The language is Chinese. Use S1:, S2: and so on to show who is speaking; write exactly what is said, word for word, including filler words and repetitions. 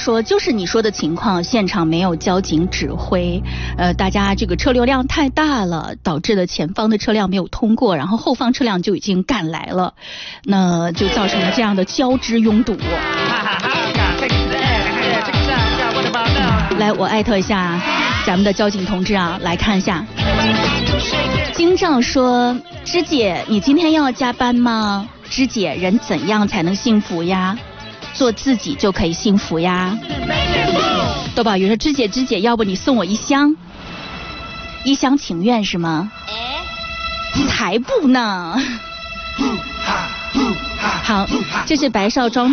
S1: 说就是你说的情况，现场没有交警指挥，呃，大家这个车流量太大了，导致了前方的车辆没有通过，然后后方车辆就已经赶来了，那就造成了这样的交织拥堵。来，我艾特一下咱们的交警同志啊，来看一下。京兆说，芝姐，你今天要加班吗？芝姐，人怎样才能幸福呀？做自己就可以幸福呀。豆宝鱼说，芝姐芝姐，要不你送我一箱？一厢情愿是吗？才不呢。好，这是白少庄